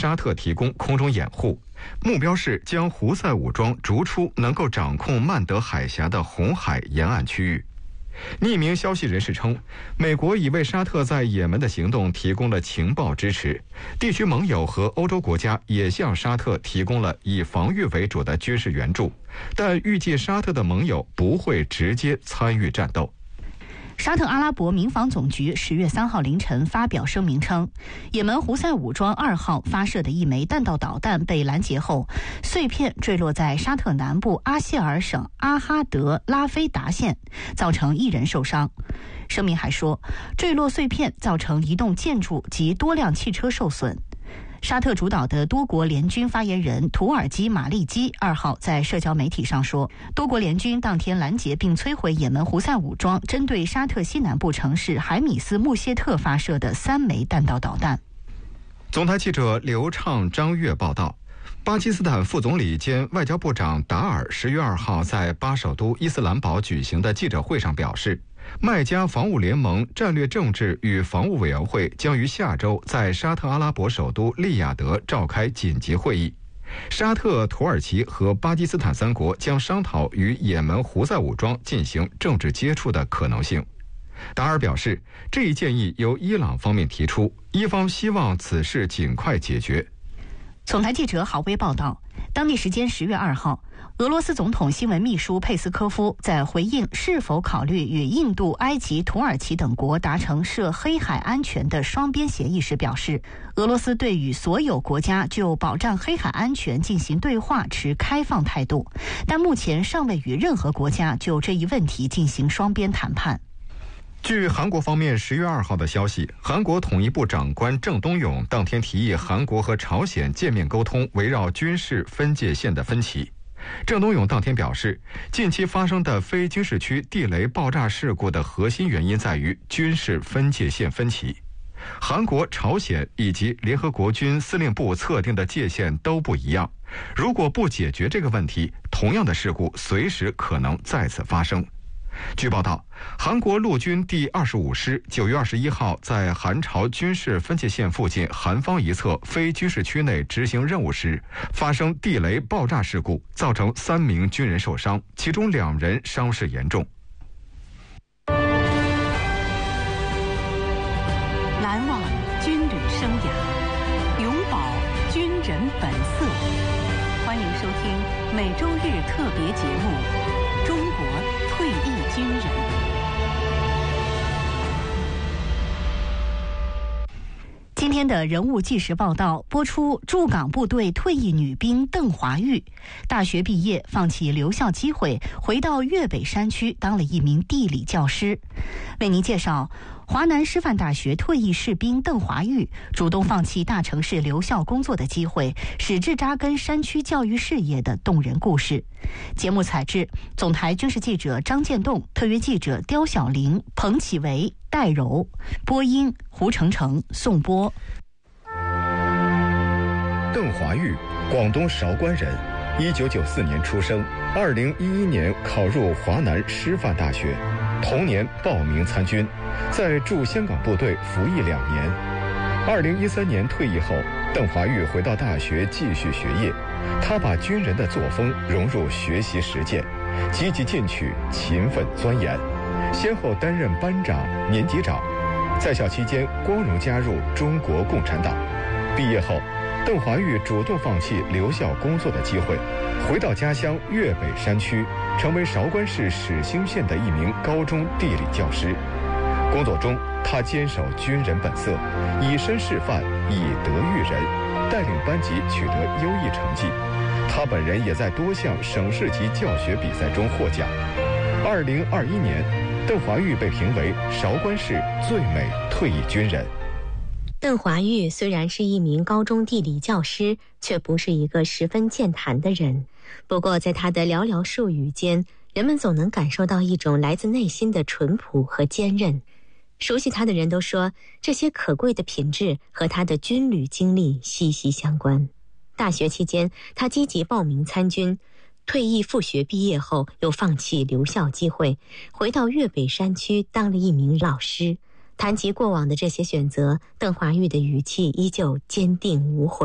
沙特提供空中掩护，目标是将胡塞武装逐出能够掌控曼德海峡的红海沿岸区域。匿名消息人士称，美国已为沙特在也门的行动提供了情报支持，地区盟友和欧洲国家也向沙特提供了以防御为主的军事援助，但预计沙特的盟友不会直接参与战斗。 沙特阿拉伯民防总局10月3号凌晨发表声明称，也门胡塞武装2号发射的一枚弹道导弹被拦截后，碎片坠落在沙特南部阿谢尔省阿哈德拉菲达县，造成1人受伤。声明还说，坠落碎片造成一栋建筑及多辆汽车受损。沙特主导的多国联军发言人土耳其马利基2号在社交媒体上说，多国联军当天拦截并摧毁也门胡塞武装针对沙特西南部城市海米斯穆谢特发射的3枚弹道导弹。 总台记者刘畅、张悦报道，巴基斯坦副总理兼外交部长达尔10月2号在巴首都伊斯兰堡举行的记者会上表示，麦加防务联盟战略政治与防务委员会将于下周在沙特阿拉伯首都利雅得召开紧急会议。沙特、土耳其和巴基斯坦3国将商讨与也门胡塞武装进行政治接触的可能性。达尔表示，这一建议由伊朗方面提出，伊方希望此事尽快解决。 总台记者郝威报道，当地时间10月2号，俄罗斯总统新闻秘书佩斯科夫在回应是否考虑与印度、埃及、土耳其等国达成涉黑海安全的双边协议时表示，俄罗斯对与所有国家就保障黑海安全进行对话持开放态度，但目前尚未与任何国家就这一问题进行双边谈判。 据韩国方面10月2号的消息，韩国统一部长官郑东勇当天提议韩国和朝鲜见面沟通围绕军事分界线的分歧。郑东勇当天表示，近期发生的非军事区地雷爆炸事故的核心原因在于军事分界线分歧。韩国、朝鲜以及联合国军司令部测定的界限都不一样，如果不解决这个问题，同样的事故随时可能再次发生。据报道，韩国陆军第25师9月21号在韩朝军事分界线附近韩方一侧非军事区内执行任务时，发生地雷爆炸事故，造成3名军人受伤，其中2人伤势严重。 难忘军旅生涯，永葆军人本色。欢迎收听每周日特别节目《中国退役军人》。今天的人物纪实报道播出，驻港部队退役女兵邓华玉，大学毕业放弃留校机会，回到粤北山区当了一名地理教师。为您介绍华南师范大学退役士兵邓华玉主动放弃大城市留校工作的机会，矢志扎根山区教育事业的动人故事。节目采制总台军事记者张建栋，特约记者刁小玲、彭启维、戴柔，播音胡成成、宋波。 邓华玉，广东韶关人，1994年出生，2011年考入华南师范大学，同年报名参军，在驻香港部队服役2年。2013年退役后，邓华玉回到大学继续学业。他把军人的作风融入学习实践，积极进取，勤奋钻研，先后担任班长、年级长。在校期间，光荣加入中国共产党。毕业后，邓华玉主动放弃留校工作的机会，回到家乡粤北山区，成为韶关市始兴县的一名高中地理教师。工作中，他坚守军人本色，以身示范，以德育人，带领班级取得优异成绩。他本人也在多项省市级教学比赛中获奖。2021年，邓华玉被评为韶关市最美退役军人。 邓华玉虽然是一名高中地理教师，却不是一个十分健谈的人。不过在他的寥寥数语间，人们总能感受到一种来自内心的淳朴和坚韧。熟悉他的人都说，这些可贵的品质和他的军旅经历息息相关。大学期间，他积极报名参军，退役复学毕业后又放弃留校机会，回到粤北山区当了一名老师。谈及过往的这些选择，邓华玉的语气依旧坚定无悔。